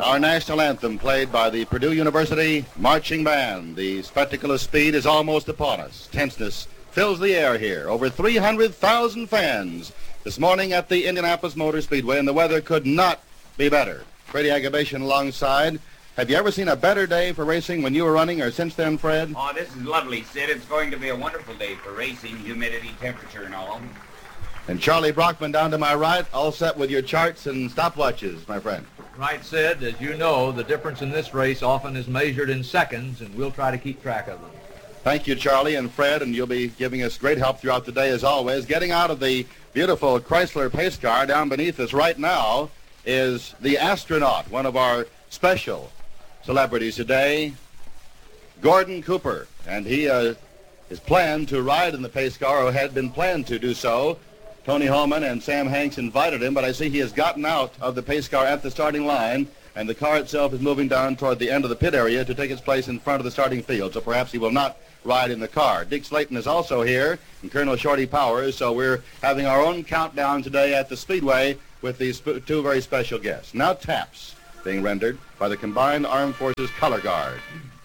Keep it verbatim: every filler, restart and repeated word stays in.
our national anthem played by the Purdue University Marching Band. The spectacle of speed is almost upon us. Tenseness fills the air here. Over three hundred thousand fans this morning at the Indianapolis Motor Speedway, and the weather could not be better. Freddie Agabashian alongside. Have you ever seen a better day for racing when you were running or since then, Fred? Oh, this is lovely, Sid. It's going to be a wonderful day for racing, humidity, temperature, and all. And Charlie Brockman down to my right, all set with your charts and stopwatches, my friend. Right, Sid. As you know, the difference in this race often is measured in seconds, and we'll try to keep track of them. Thank you, Charlie and Fred, and you'll be giving us great help throughout the day as always. Getting out of the beautiful Chrysler pace car down beneath us right now is the astronaut, one of our special celebrities today, Gordon Cooper. And he uh, is planned to ride in the pace car, or had been planned to do so. Tony Holman and Sam Hanks invited him, but I see he has gotten out of the pace car at the starting line, and the car itself is moving down toward the end of the pit area to take its place in front of the starting field, so perhaps he will not ride in the car. Dick Slayton is also here, and Colonel Shorty Powers, so we're having our own countdown today at the Speedway with these sp- two very special guests. Now taps being rendered by the Combined Armed Forces Color Guard.